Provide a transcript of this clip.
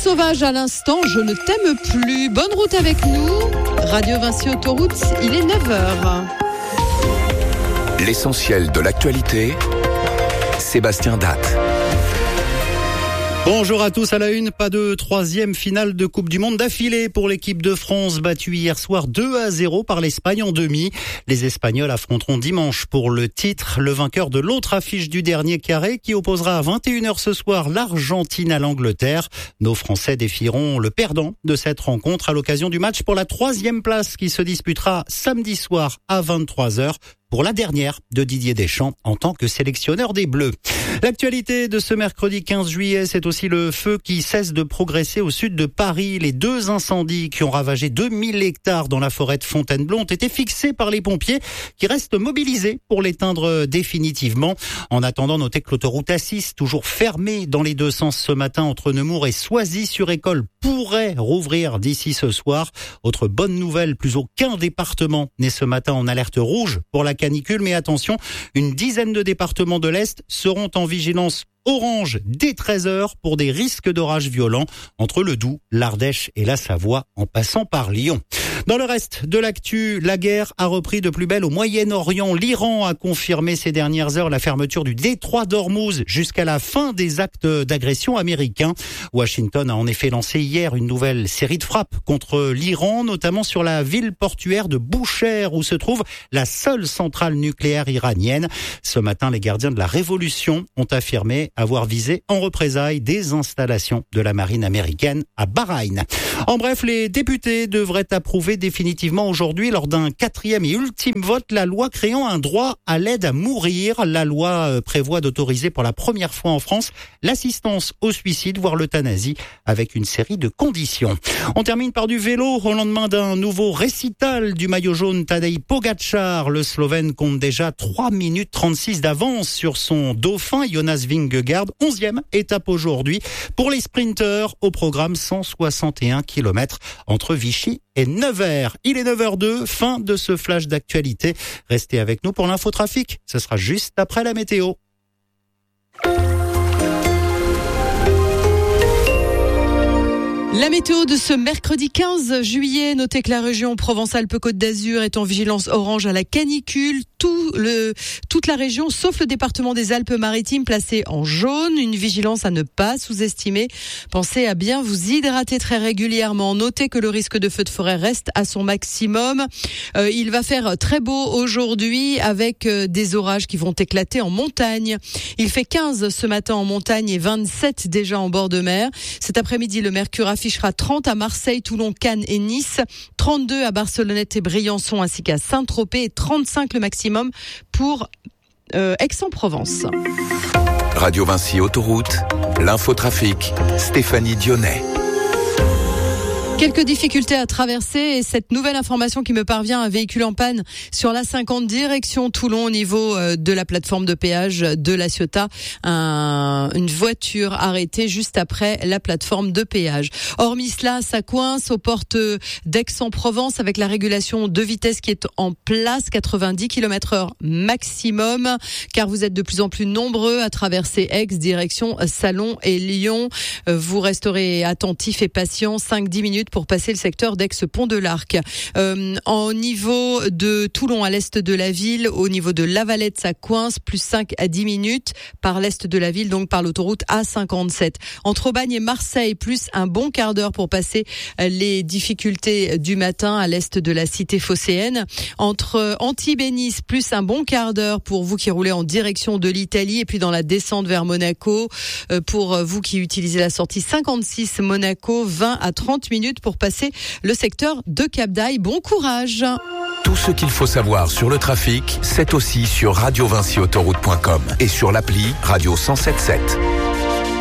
Sauvage à l'instant, je ne t'aime plus. Bonne route avec nous. Radio Vinci Autoroute, il est 9h. L'essentiel de l'actualité, Sébastien Datte. Bonjour à tous, à la une, pas de troisième finale de Coupe du Monde d'affilée pour l'équipe de France, battue hier soir 2-0 par l'Espagne en demi. Les Espagnols affronteront dimanche pour le titre le vainqueur de l'autre affiche du dernier carré qui opposera à 21h ce soir l'Argentine à l'Angleterre. Nos Français défieront le perdant de cette rencontre à l'occasion du match pour la troisième place qui se disputera samedi soir à 23h. Pour la dernière de Didier Deschamps en tant que sélectionneur des Bleus. L'actualité de ce mercredi 15 juillet, c'est aussi le feu qui cesse de progresser au sud de Paris. Les deux incendies qui ont ravagé 2000 hectares dans la forêt de Fontainebleau ont été fixés par les pompiers qui restent mobilisés pour l'éteindre définitivement. En attendant, notez que l'autoroute A6, toujours fermée dans les deux sens ce matin entre Nemours et Soisy-sur-École, pourrait rouvrir d'ici ce soir. Autre bonne nouvelle, plus aucun département n'est ce matin en alerte rouge pour la canicule, mais attention, une dizaine de départements de l'Est seront en vigilance orange dès 13h pour des risques d'orages violents entre le Doubs, l'Ardèche et la Savoie en passant par Lyon. Dans le reste de l'actu, la guerre a repris de plus belle au Moyen-Orient. L'Iran a confirmé ces dernières heures la fermeture du détroit d'Ormuz jusqu'à la fin des actes d'agression américains. Washington a en effet lancé hier une nouvelle série de frappes contre l'Iran, notamment sur la ville portuaire de Boucher où se trouve la seule centrale nucléaire iranienne. Ce matin, les gardiens de la révolution ont affirmé avoir visé en représailles des installations de la marine américaine à Bahreïn. En bref, les députés devraient approuver définitivement aujourd'hui lors d'un quatrième et ultime vote la loi créant un droit à l'aide à mourir. La loi prévoit d'autoriser pour la première fois en France l'assistance au suicide, voire l'euthanasie, avec une série de conditions. On termine par du vélo au lendemain d'un nouveau récital du maillot jaune Tadej Pogačar. Le Slovène compte déjà 3 minutes 36 d'avance sur son dauphin Jonas Vingegaard. 11e étape aujourd'hui pour les sprinteurs au programme 161 km entre Vichy et Nevers. Il est 9h02, fin de ce flash d'actualité. Restez avec nous pour l'infotrafic. Ce sera juste après la météo. La météo de ce mercredi 15 juillet, notez que la région Provence-Alpes-Côte d'Azur est en vigilance orange à la canicule. Toute la région, sauf le département des Alpes-Maritimes, placé en jaune. Une vigilance à ne pas sous-estimer. Pensez à bien vous hydrater très régulièrement. Notez que le risque de feu de forêt reste à son maximum. Il va faire très beau aujourd'hui avec des orages qui vont éclater en montagne. Il fait 15 ce matin en montagne et 27 déjà en bord de mer. Cet après-midi, le mercure affichera 30 à Marseille, Toulon, Cannes et Nice, 32 à Barcelonnette et Briançon ainsi qu'à Saint-Tropez et 35 le maximum pour Aix-en-Provence. Radio Vinci Autoroute, l'infotrafic, Stéphanie Dionnet. Quelques difficultés à traverser et cette nouvelle information qui me parvient, un véhicule en panne sur l'A50 direction Toulon au niveau de la plateforme de péage de La Ciotat. Une voiture arrêtée juste après la plateforme de péage. Hormis cela, ça coince aux portes d'Aix-en-Provence avec la régulation de vitesse qui est en place, 90 km/h maximum, car vous êtes de plus en plus nombreux à traverser Aix direction Salon et Lyon. Vous resterez attentifs et patients 5-10 minutes pour passer le secteur d'Aix-Pont de l'Arc. Au niveau de Toulon, à l'est de la ville, au niveau de La Valette, ça coince, plus 5 à 10 minutes par l'est de la ville, donc par l'autoroute A57. Entre Aubagne et Marseille, plus un bon quart d'heure pour passer les difficultés du matin à l'est de la cité phocéenne. Entre Antibes et Nice, plus un bon quart d'heure pour vous qui roulez en direction de l'Italie et puis dans la descente vers Monaco. Pour vous qui utilisez la sortie 56 Monaco, 20 à 30 minutes pour passer le secteur de Cap-d'Aille. Bon courage. Tout ce qu'il faut savoir sur le trafic, c'est aussi sur radiovinciautoroute.com et sur l'appli Radio 107.7.